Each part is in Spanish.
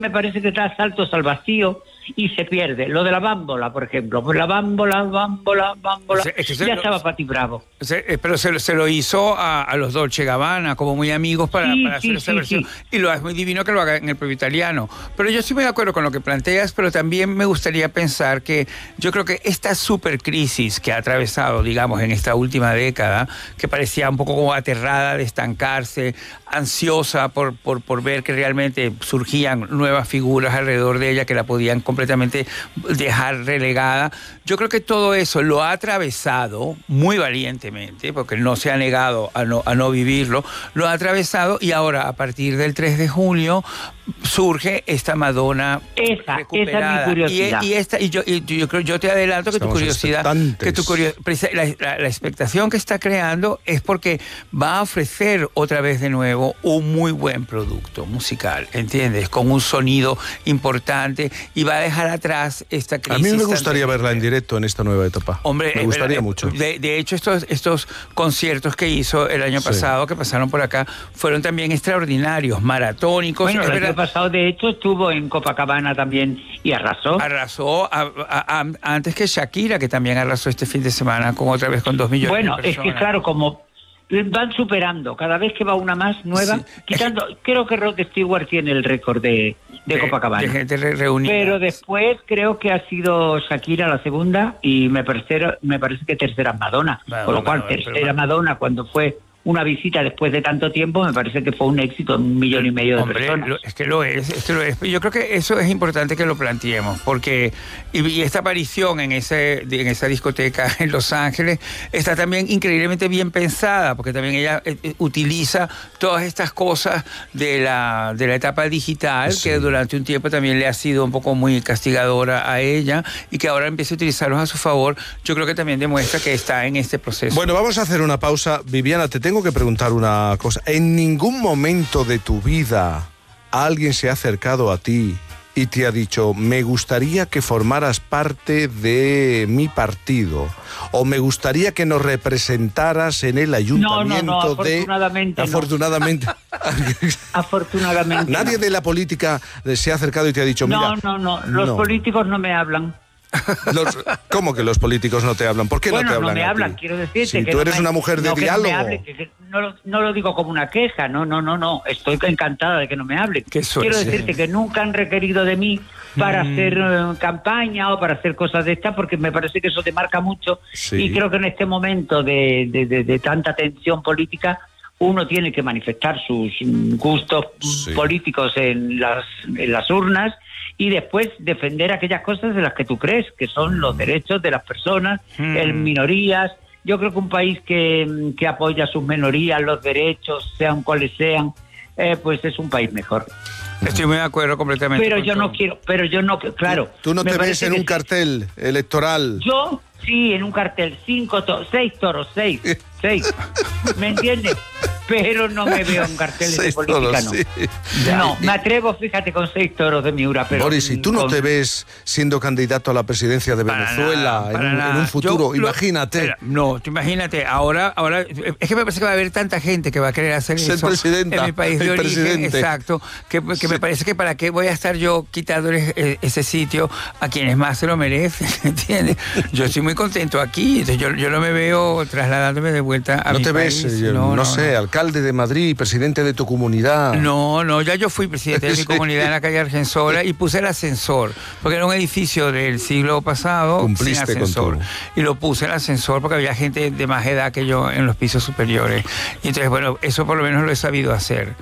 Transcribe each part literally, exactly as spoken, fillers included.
me parece que da saltos al vacío y se pierde. Lo de la bámbola, por ejemplo, pues la bámbola, bámbola, bámbola, es que ya lo, estaba Pati Bravo. Se, pero se, se lo hizo a, a los Dolce Gabbana, como muy amigos para, sí, para sí, hacer esa sí, versión. Sí. Y lo es muy divino que lo haga en el propio italiano. Pero yo estoy muy de acuerdo con lo que planteas, pero también me gustaría pensar que yo creo que esta supercrisis que ha atravesado, digamos, en esta última década, que parecía un poco como aterrada de estancarse, ansiosa por, por, por ver que realmente surgían nuevas figuras alrededor de ella que la podían completamente dejar relegada. Yo creo que todo eso lo ha atravesado muy valientemente, porque no se ha negado a no, a no vivirlo, lo ha atravesado y ahora a partir del tres de julio surge esta Madonna esa, recuperada. Esa es mi curiosidad. Y, y, esta, y, yo, y yo creo, yo te adelanto que Estamos tu curiosidad, que tu curio, la, la, la expectación que está creando es porque va a ofrecer otra vez de nuevo un muy buen producto musical, ¿entiendes? Con un sonido importante y va a dejar atrás esta crisis. A mí me gustaría verla en directo en esta nueva etapa. Hombre, me gustaría eh, mucho. De, de hecho, estos, estos conciertos que hizo el año pasado, sí, que pasaron por acá, fueron también extraordinarios, maratónicos. Bueno, es el verdad, año pasado, de hecho, estuvo en Copacabana también y arrasó. Arrasó a, a, a, antes que Shakira, que también arrasó este fin de semana con otra vez con dos millones bueno, de personas. Bueno, es que claro, como van superando, cada vez que va una más nueva, sí, quitando, es que, creo que Rod Stewart tiene el récord de, de, de Copacabana. De gente re reunida. Pero después creo que ha sido Shakira la segunda y me parece, me parece que tercera Madonna. Bueno, con lo cual, Madonna, tercera Madonna cuando fue una visita después de tanto tiempo, me parece que fue un éxito en un millón y medio de Hombre, personas. Lo, es que lo es, es que lo es. Yo creo que eso es importante que lo planteemos, porque y, y esta aparición en ese en esa discoteca en Los Ángeles está también increíblemente bien pensada, porque también ella eh, utiliza todas estas cosas de la de la etapa digital, sí, que durante un tiempo también le ha sido un poco muy castigadora a ella y que ahora empieza a utilizarlos a su favor. Yo creo que también demuestra que está en este proceso. Bueno, vamos a hacer una pausa. Viviana, te tengo Tengo que preguntar una cosa. ¿En ningún momento de tu vida alguien se ha acercado a ti y te ha dicho, me gustaría que formaras parte de mi partido, o me gustaría que nos representaras en el ayuntamiento? No, no, no, de... afortunadamente Afortunadamente. No. Afortunadamente. ¿Nadie no. de la política se ha acercado y te ha dicho, mira... No, no, no, los no. políticos no me hablan. Los, ¿Cómo que los políticos no te hablan? ¿Por qué bueno, no te hablan? No me hablan, quiero decirte si que tú no eres me, una mujer de no, diálogo. Que no, me hable, que, que no, lo, no lo digo como una queja, no, no, no, no. Estoy encantada de que no me hablen. Quiero decirte que nunca han requerido de mí para mm. hacer uh, campaña o para hacer cosas de estas, porque me parece que eso te marca mucho. Sí. Y creo que en este momento de, de, de, de tanta tensión política, uno tiene que manifestar sus gustos sí. políticos en las, en las urnas y después defender aquellas cosas de las que tú crees, que son los derechos de las personas, mm. en minorías. Yo creo que un país que, que apoya a sus minorías, los derechos, sean cuales sean, eh, pues es un país mejor. Estoy muy de acuerdo completamente. Pero yo todo. no quiero, pero yo no, claro. ¿Tú, tú no te ves en un cartel electoral? Yo sí, en un cartel, cinco toros, seis toros, seis, seis. ¿Me entiendes? Pero no me veo en carteles seis de política, toros, no. Sí. No, me atrevo, fíjate, con seis toros de Miura. Pero Boris, ¿y tú no con... te ves siendo candidato a la presidencia de para Venezuela nada, en, un, en un futuro? Yo, imagínate. Lo, espera, no, tú imagínate, ahora, ahora, es que me parece que va a haber tanta gente que va a querer hacer Ser eso presidenta, en mi país de origen, presidente. Exacto, que, que sí. me parece que para qué voy a estar yo quitándoles ese sitio a quienes más se lo merecen, ¿entiendes? Yo estoy muy contento aquí, entonces yo, yo no me veo trasladándome de vuelta a ¿No mi te país. ves, no, no, no sé, no. alcalde de Madrid, presidente de tu comunidad? No, no, ya yo fui presidente de mi sí. comunidad en la calle Argensola y puse el ascensor, porque era un edificio del siglo pasado. Cumpliste sin ascensor, con todo. Y lo puse el ascensor porque había gente de más edad que yo en los pisos superiores. Y entonces, bueno, eso por lo menos lo he sabido hacer.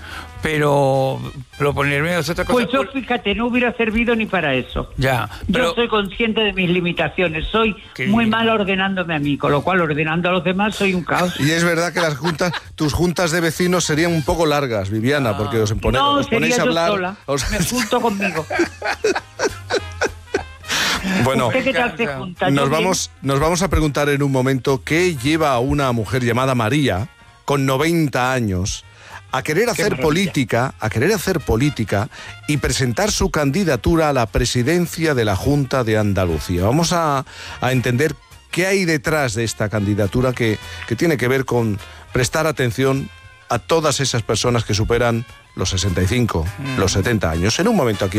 Pero proponerme es otra cosa. Pues yo, fíjate, no hubiera servido ni para eso. Ya. Pero... Yo soy consciente de mis limitaciones. Soy muy mal ordenándome a mí, con lo cual ordenando a los demás soy un caos. Y es verdad que las juntas, tus juntas de vecinos serían un poco largas, Viviana, ah. porque os, pone, no, os ponéis a hablar. Sola. Os... Me junto conmigo. Bueno, ¿Usted qué tal se junta? Nos vamos, nos vamos a preguntar en un momento qué lleva a una mujer llamada María, con noventa años, a querer hacer política, a querer hacer política y presentar su candidatura a la presidencia de la Junta de Andalucía. Vamos a, a entender qué hay detrás de esta candidatura que, que tiene que ver con prestar atención a todas esas personas que superan los sesenta y cinco, mm. los setenta años. En un momento aquí